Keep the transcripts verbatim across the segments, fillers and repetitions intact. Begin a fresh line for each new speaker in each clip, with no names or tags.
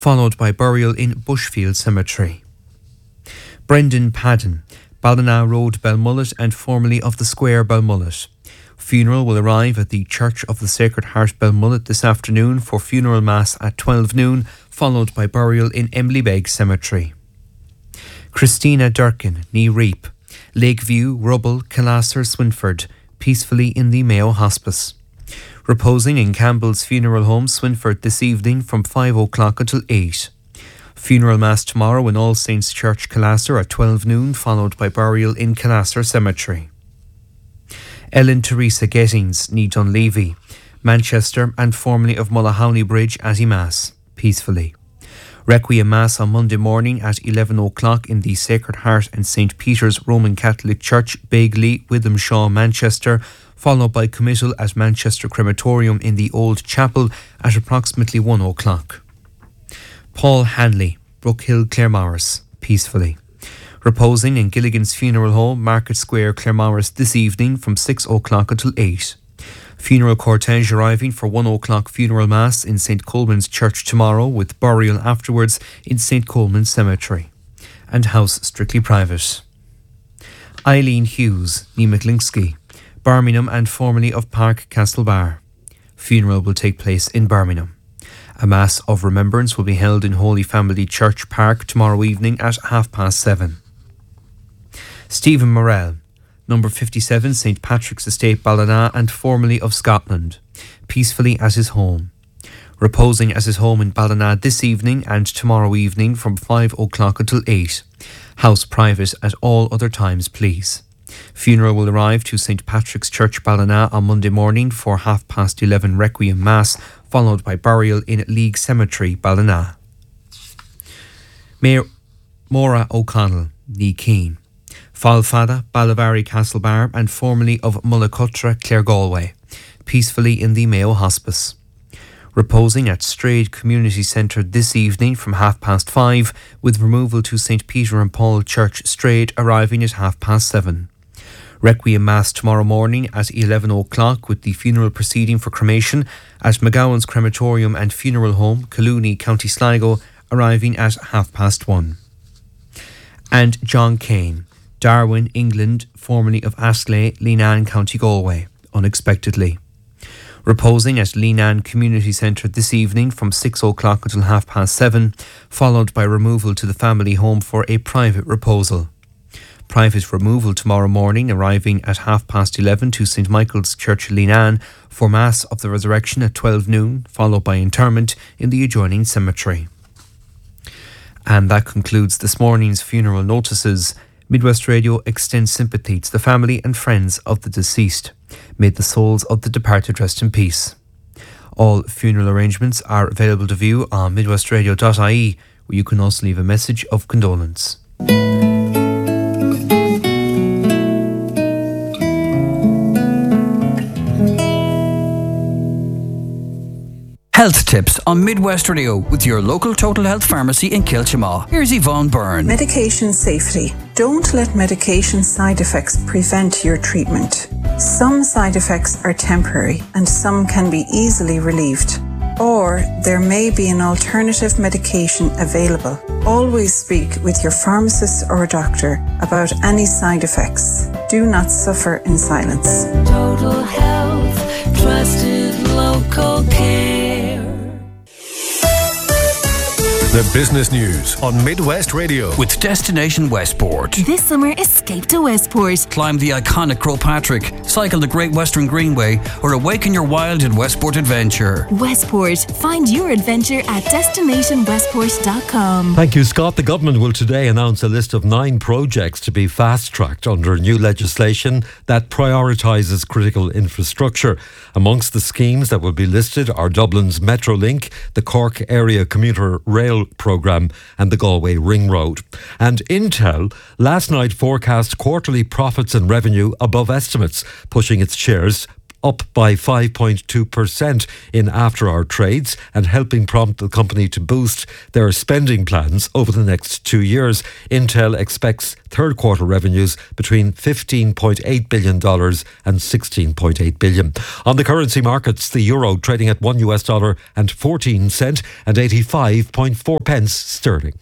followed by burial in Bushfield Cemetery. Brendan Padden, Ballina Road, Belmullet, and formerly of the Square, Belmullet. Funeral will arrive at the Church of the Sacred Heart, Belmullet, this afternoon for funeral mass at twelve noon, followed by burial in Emlybeg Cemetery. Christina Durkin, Knee Reap, Lakeview, Rubble, Killasser, Swinford, peacefully in the Mayo Hospice. Reposing in Campbell's Funeral Home, Swinford, this evening from five o'clock until eight. Funeral mass tomorrow in All Saints Church, Killasser at twelve noon, followed by burial in Killasser Cemetery. Ellen Teresa Gettings, Ní Dunleavy, Manchester, and formerly of Mullahowney Bridge at Mass, peacefully. Requiem Mass on Monday morning at eleven o'clock in the Sacred Heart and Saint Peter's Roman Catholic Church, Begley, Withenshaw, Manchester, followed by committal at Manchester Crematorium in the Old Chapel at approximately one o'clock. Paul Hanley, Brookhill, Claremorris, peacefully. Reposing in Gilligan's Funeral Home, Market Square, Claremorris, this evening from six o'clock until eight. Funeral cortege arriving for one o'clock funeral mass in Saint Coleman's Church tomorrow, with burial afterwards in Saint Coleman's Cemetery. And house strictly private. Eileen Hughes, Ní Mclinsky, Birmingham, and formerly of Park Castlebar. Funeral will take place in Birmingham. A Mass of Remembrance will be held in Holy Family Church Park tomorrow evening at half past seven. Stephen Morrell, number fifty-seven, Saint Patrick's Estate, Ballina, and formerly of Scotland, peacefully at his home. Reposing at his home in Ballina this evening and tomorrow evening from five o'clock until eight. House private at all other times, please. Funeral will arrive to Saint Patrick's Church, Ballina on Monday morning for half past eleven Requiem Mass, followed by burial in League Cemetery, Ballina. Mayor Maura O'Connell, Ní Keane, Falfada, Ballavary, Castlebar, and formerly of Mullacutra, Claregalway, peacefully in the Mayo Hospice. Reposing at Strayed Community Centre this evening from half past five, with removal to Saint Peter and Paul Church, Strayed, arriving at half past seven. Requiem Mass tomorrow morning at eleven o'clock, with the funeral proceeding for cremation at McGowan's Crematorium and Funeral Home, Collooney, County Sligo, arriving at half past one. And John Kane, Darwin, England, formerly of Astley, Leenane, County Galway, unexpectedly. Reposing at Leenane Community Centre this evening from six o'clock until half past seven, followed by removal to the family home for a private reposal. Private removal tomorrow morning, arriving at half past eleven to Saint Michael's Church, Leenane, for Mass of the Resurrection at twelve noon, followed by interment in the adjoining cemetery. And that concludes this morning's funeral notices. Midwest Radio extends sympathy to the family and friends of the deceased. May the souls of the departed rest in peace. All funeral arrangements are available to view on midwestradio dot I E, where you can also leave a message of condolence.
Health tips on Midwest Radio with your local Total Health Pharmacy in Kilchamaw. Here's Yvonne Byrne.
Medication safety. Don't let medication side effects prevent your treatment. Some side effects are temporary and some can be easily relieved. Or there may be an alternative medication available. Always speak with your pharmacist or doctor about any side effects. Do not suffer in silence.
Total Health, trusted local care.
The business news on Midwest Radio
with Destination Westport.
This summer, escape to Westport.
Climb the iconic Croagh Patrick, cycle the Great Western Greenway, or awaken your wild in Westport Adventure.
Westport. Find your adventure at destination westport dot com.
Thank you, Scott. The government will today announce a list of nine projects to be fast-tracked under new legislation that prioritises critical infrastructure. Amongst the schemes that will be listed are Dublin's Metrolink, the Cork Area Commuter Rail programme and the Galway Ring Road. And Intel last night forecast quarterly profits and revenue above estimates, pushing its shares up by five point two percent in after-hour trades and helping prompt the company to boost their spending plans over the next two years. Intel expects third quarter revenues between fifteen point eight billion dollars and sixteen point eight billion dollars. On the currency markets, the euro trading at one U S dollar and fourteen cent and eighty-five point four pence sterling.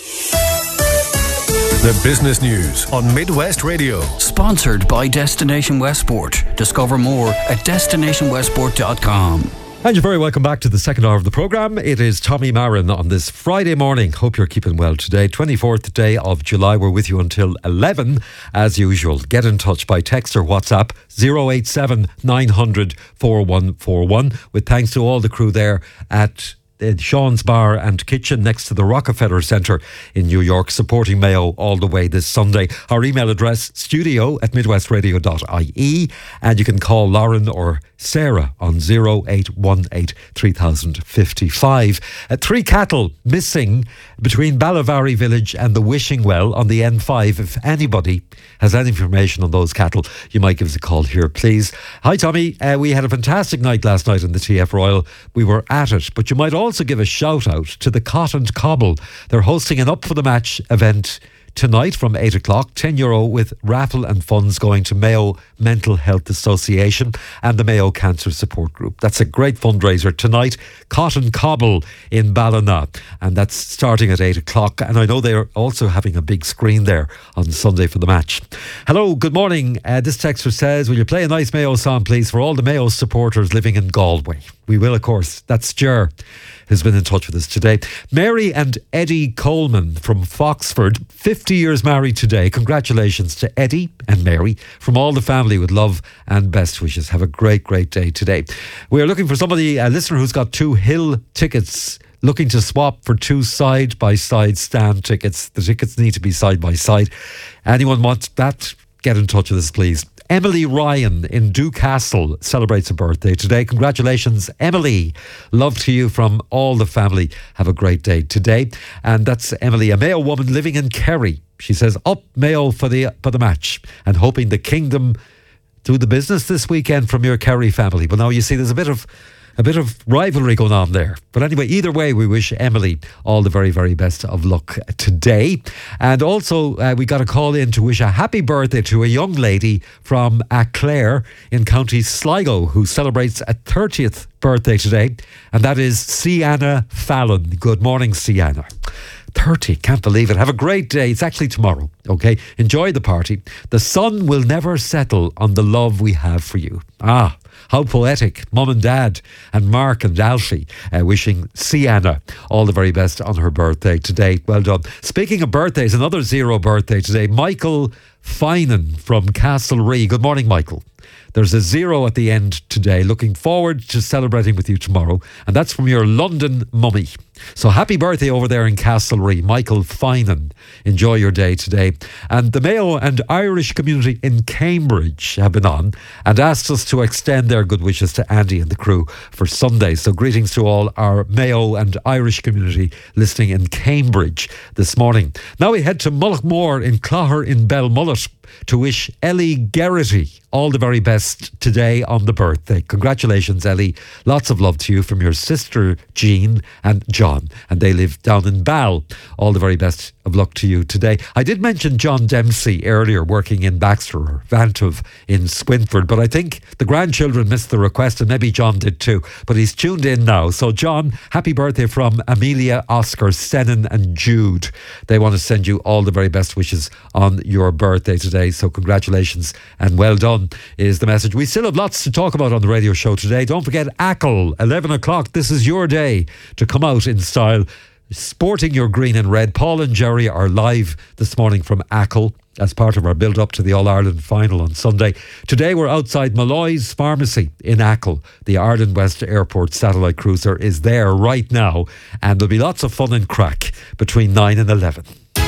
The business news on Midwest Radio.
Sponsored by Destination Westport. Discover more at destination westport dot com.
And you're very welcome back to the second hour of the programme. It is Tommy Marin on this Friday morning. Hope you're keeping well today. twenty-fourth day of July. We're with you until eleven as usual. Get in touch by text or WhatsApp zero eight seven nine hundred four one four one. With thanks to all the crew there at Uh, Sean's Bar and Kitchen next to the Rockefeller Centre in New York, supporting Mayo all the way this Sunday. Our email address, studio at midwestradio dot I E, and you can call Lauren or Sarah on zero eight one eight three thousand fifty-five. Uh, three cattle missing between Ballavary Village and the Wishing Well on the N five. If anybody has any information on those cattle, you might give us a call here, please. Hi, Tommy. Uh, we had a fantastic night last night in the T F Royal. We were at it, but you might also give a shout out to the Cot and Cobble. They're hosting an Up for the Match event tonight from eight o'clock, ten euro with raffle and funds going to Mayo Mental Health Association and the Mayo Cancer Support Group. That's a great fundraiser tonight. Cot and Cobble in Ballina, and that's starting at eight o'clock. And I know they're also having a big screen there on Sunday for the match. Hello, good morning. Uh, this texter says, will you play a nice Mayo song, please, for all the Mayo supporters living in Galway? We will, of course. That's Ger, who's been in touch with us today. Mary and Eddie Coleman from Foxford, fifty years married today. Congratulations to Eddie and Mary from all the family with love and best wishes. Have a great, great day today. We are looking for somebody, a listener who's got two Hill tickets, looking to swap for two side-by-side stand tickets. The tickets need to be side-by-side. Anyone wants that? Get in touch with us, please. Emily Ryan in Dewcastle celebrates a birthday today. Congratulations, Emily. Love to you from all the family. Have a great day today. And that's Emily, a Mayo woman living in Kerry. She says, up Mayo for the for the match, and hoping the Kingdom do the business this weekend from your Kerry family. But now you see there's a bit of a bit of rivalry going on there. But anyway, either way, we wish Emily all the very, very best of luck today. And also, uh, we got a call in to wish a happy birthday to a young lady from Aclair in County Sligo who celebrates a thirtieth birthday today. And that is Sienna Fallon. Good morning, Sienna. thirty, can't believe it. Have a great day. It's actually tomorrow, okay? Enjoy the party. The sun will never settle on the love we have for you. Ah, how poetic. Mum and Dad and Mark and Alfie uh, wishing Sienna all the very best on her birthday today. Well done. Speaking of birthdays, another zero birthday today. Michael Finan from Castlerea. Good morning, Michael. There's a zero at the end today. Looking forward to celebrating with you tomorrow. And that's from your London mummy. So happy birthday over there in Castlerea, Michael Finan. Enjoy your day today. And the Mayo and Irish community in Cambridge have been on and asked us to extend their good wishes to Andy and the crew for Sunday. So greetings to all our Mayo and Irish community listening in Cambridge this morning. Now we head to Mullaghmore in Clogher in Belmullet to wish Ellie Geraghty all the very best today on the birthday. Congratulations, Ellie. Lots of love to you from your sister Jean and John, and they live down in Bal. All the very best of luck to you today. I did mention John Dempsey earlier, working in Baxter or Vantuv in Swinford, but I think the grandchildren missed the request, and maybe John did too, but he's tuned in now. So John, happy birthday from Amelia, Oscar, Senan and Jude. They want to send you all the very best wishes on your birthday today, so congratulations and well done is the message. We still have lots to talk about on the radio show today. Don't forget Achill, eleven o'clock. This is your day to come out in style, sporting your green and red. Paul and Jerry are live this morning from Achill as part of our build-up to the All-Ireland final on Sunday. Today we're outside Malloy's Pharmacy in Achill. The Ireland West Airport satellite cruiser is there right now, and there'll be lots of fun and crack between nine and eleven.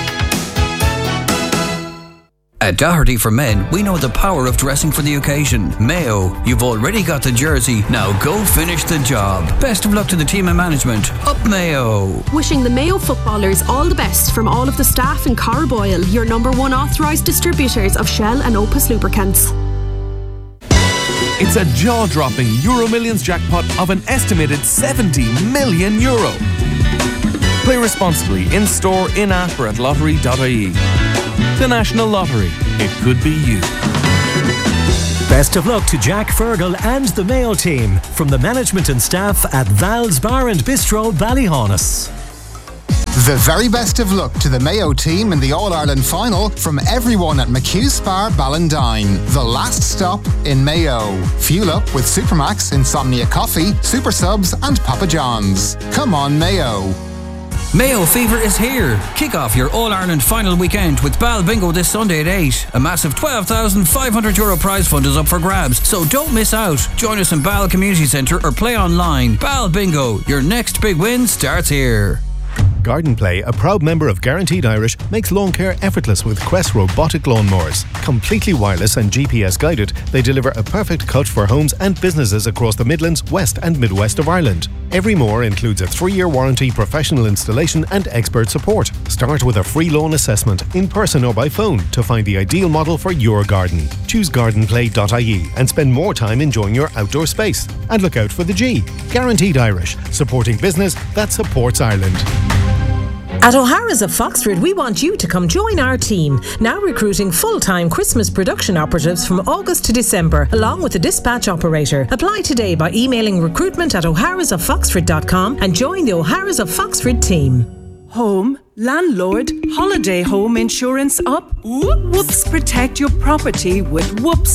At Doherty for Men, we know the power of dressing for the occasion. Mayo, you've already got the jersey, now go finish the job. Best of luck to the team and management. Up Mayo!
Wishing the Mayo footballers all the best from all of the staff in Carboyle, your number one authorised distributors of Shell and Opus lubricants.
It's a jaw-dropping Euro Millions jackpot of an estimated seventy million euro. Play responsibly in-store, in-app or at lottery dot I E. The National Lottery. It could be you.
Best of luck to Jack Fergal and the Mayo team from the management and staff at Val's Bar and Bistro, Ballyhaunis.
The very best of luck to the Mayo team in the All-Ireland final from everyone at McHugh Spa Ballindine, the last stop in Mayo. Fuel up with Supermax, Insomnia Coffee, Super Subs and Papa John's. Come on, Mayo.
Mayo Fever is here. Kick off your All-Ireland final weekend with Bal Bingo this Sunday at eight. A massive twelve thousand five hundred euro prize fund is up for grabs, so don't miss out. Join us in Bal Community Centre or play online. Bal Bingo, your next big win starts here.
Garden Play, a proud member of Guaranteed Irish, makes lawn care effortless with Quest robotic lawnmowers. Completely wireless and G P S guided, they deliver a perfect cut for homes and businesses across the Midlands, West and Midwest of Ireland. Every mower includes a three-year warranty, professional installation and expert support. Start with a free lawn assessment, in person or by phone, to find the ideal model for your garden. Choose garden play dot I E and spend more time enjoying your outdoor space. And look out for the G. Guaranteed Irish, supporting business that supports Ireland.
At O'Hara's of Foxford, we want you to come join our team. Now recruiting full-time Christmas production operatives from August to December, along with a dispatch operator. Apply today by emailing recruitment at o'haras of foxford dot com and join the O'Hara's of Foxford team.
Home, landlord, holiday home insurance up. Whoop, whoops, protect your property with Whoops